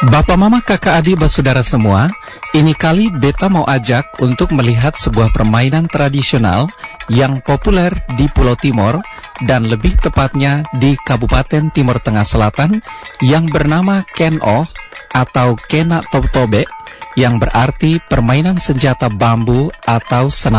Bapak mama kakak adik bersaudara semua, ini kali beta mau ajak untuk melihat sebuah permainan tradisional yang populer di Pulau Timor dan lebih tepatnya di Kabupaten Timor Tengah Selatan yang bernama Ken-Oh atau Kena Tob Tobe, yang berarti permainan senjata bambu atau senapati.